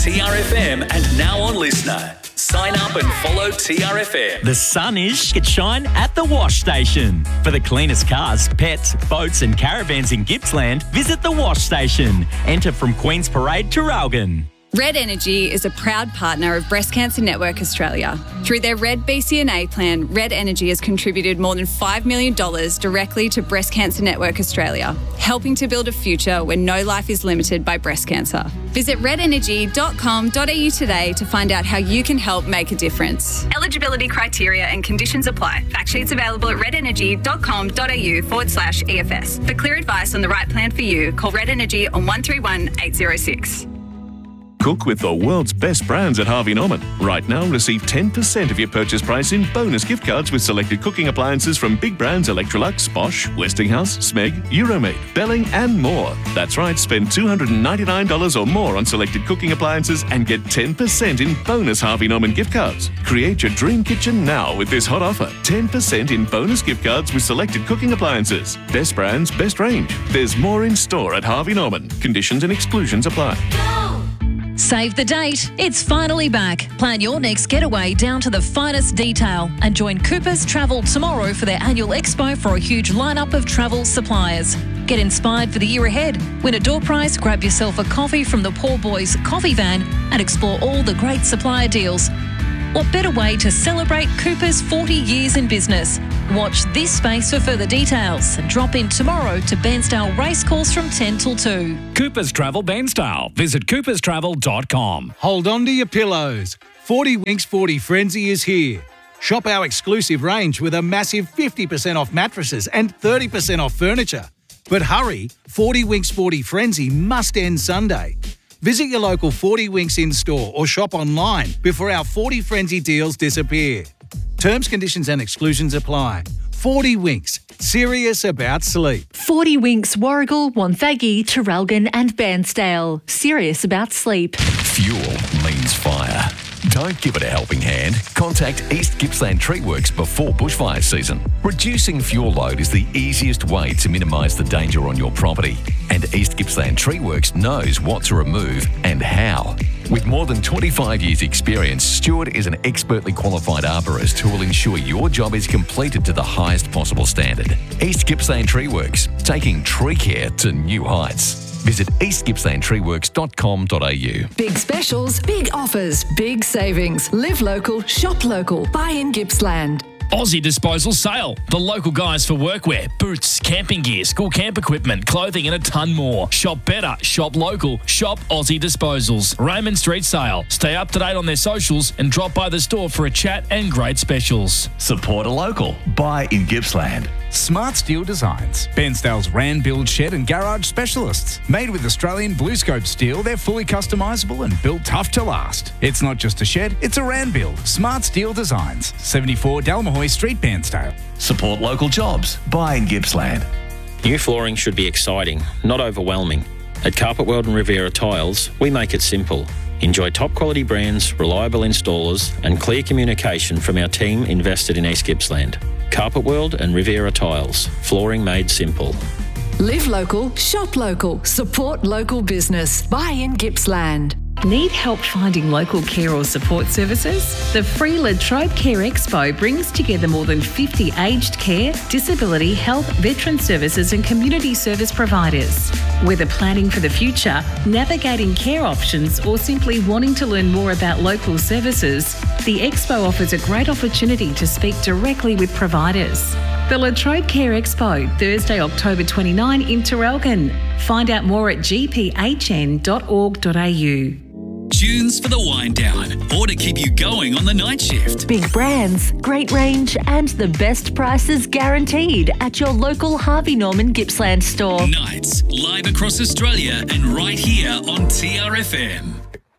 TRFM and now on Listener. Sign up and follow TRFM. The sun is shine at the wash station. For the cleanest cars, pets, boats and caravans in Gippsland, visit the wash station. Enter from Queen's Parade to Ralgan. Red Energy is a proud partner of Breast Cancer Network Australia. Through their Red BCNA plan, Red Energy has contributed more than $5 million directly to Breast Cancer Network Australia, helping to build a future where no life is limited by breast cancer. Visit redenergy.com.au today to find out how you can help make a difference. Eligibility criteria and conditions apply. Fact sheets available at redenergy.com.au/EFS. For clear advice on the right plan for you, call Red Energy on 131 806. Cook with the world's best brands at Harvey Norman. Right now, receive 10% of your purchase price in bonus gift cards with selected cooking appliances from big brands Electrolux, Bosch, Westinghouse, Smeg, Euromade, Belling and more. That's right, spend $299 or more on selected cooking appliances and get 10% in bonus Harvey Norman gift cards. Create your dream kitchen now with this hot offer. 10% in bonus gift cards with selected cooking appliances. Best brands, best range. There's more in store at Harvey Norman. Conditions and exclusions apply. Save the date. It's finally back. Plan your next getaway down to the finest detail and join Coopers Travel tomorrow for their annual expo for a huge lineup of travel suppliers. Get inspired for the year ahead. Win a door prize, grab yourself a coffee from the Poor Boys coffee van and explore all the great supplier deals. What better way to celebrate Coopers' 40 years in business? Watch this space for further details. Drop in tomorrow to Bairnsdale Racecourse from 10 till 2. Coopers Travel Bairnsdale. Visit cooperstravel.com. Hold on to your pillows. 40 Winks 40 Frenzy is here. Shop our exclusive range with a massive 50% off mattresses and 30% off furniture. But hurry, 40 Winks 40 Frenzy must end Sunday. Visit your local 40 Winks in-store or shop online before our 40 Frenzy deals disappear. Terms, conditions and exclusions apply. 40 Winks, serious about sleep. 40 Winks, Warragul, Wonthaggi, Traralgon and Bairnsdale. Serious about sleep. Fuel means fire. Don't give it a helping hand. Contact East Gippsland Tree Works before bushfire season. Reducing fuel load is the easiest way to minimise the danger on your property. And East Gippsland Tree Works knows what to remove and how. With more than 25 years' experience, Stuart is an expertly qualified arborist who will ensure your job is completed to the highest possible standard. East Gippsland Tree Works, taking tree care to new heights. Visit eastgippslandtreeworks.com.au. Big specials, big offers, big savings. Live local, shop local. Buy in Gippsland. Aussie Disposal Sale. The local guys for workwear, boots, camping gear, school camp equipment, clothing and a ton more. Shop better, shop local, shop Aussie Disposals. Raymond Street Sale. Stay up to date on their socials and drop by the store for a chat and great specials. Support a local. Buy in Gippsland. Smart Steel Designs. Bairnsdale's Rand Build Shed and Garage Specialists. Made with Australian BlueScope steel, they're fully customisable and built tough to last. It's not just a shed, it's a Rand Build. Smart Steel Designs. 74 Dalmahoy Street, Bairnsdale. Support local jobs. Buy in Gippsland. New flooring should be exciting, not overwhelming. At Carpet World and Riviera Tiles, we make it simple. Enjoy top quality brands, reliable installers and clear communication from our team invested in East Gippsland. Carpet World and Riviera Tiles. Flooring made simple. Live local, shop local, support local business. Buy in Gippsland. Need help finding local care or support services? The free La Trobe Care Expo brings together more than 50 aged care, disability, health, veteran services and community service providers. Whether planning for the future, navigating care options or simply wanting to learn more about local services, the Expo offers a great opportunity to speak directly with providers. The La Trobe Care Expo, Thursday, October 29 in Traralgon. Find out more at gphn.org.au. Tunes for the wind down or to keep you going on the night shift. Big brands, great range and the best prices guaranteed at your local Harvey Norman Gippsland store. Nights live across Australia and right here on TRFM.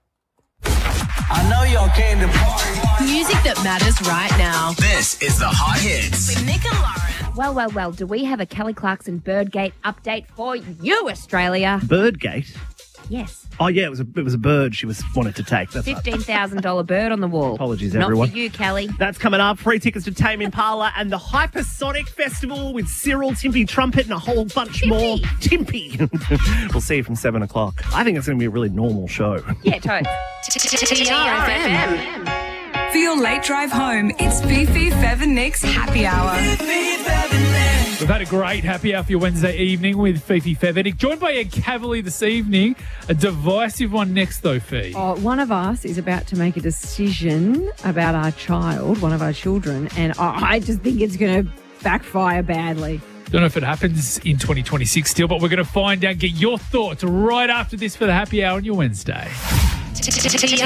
I know y'all came to party. Music that matters right now. This is the Hot Hits. With Nick and Lauren. Well, do we have a Kelly Clarkson Birdgate update for you, Australia? Birdgate? Yes. Oh, yeah, it was a bird she wanted to take. That's $15,000 bird on the wall. Apologies, everyone. Not for you, Kelly. That's coming up. Free tickets to Tame Impala and the Hypersonic Festival with Cyril, Timpy Trumpet and a whole bunch more. Timpy. We'll see you from 7 o'clock. I think it's going to be a really normal show. Yeah, totally. TRFM. For your late drive home, it's Fifi, Fev and Nick's Happy Hour. We've had a great happy hour for your Wednesday evening with Fifi, Fev and Nick, joined by a cavalier this evening. A divisive one next, though, Fee. Oh, one of us is about to make a decision about our child, one of our children, and I just think it's going to backfire badly. Don't know if it happens in 2026 still, but we're going to find out, get your thoughts right after this for the happy hour on your Wednesday.